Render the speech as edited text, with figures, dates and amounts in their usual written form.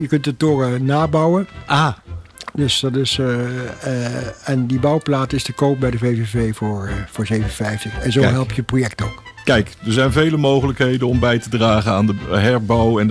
Je kunt de toren nabouwen. Ah, Dus dat is, en die bouwplaat is te koop bij de VVV voor $7,50. En zo Kijk. help je het project ook. kijk, er zijn vele mogelijkheden om bij te dragen aan de herbouw en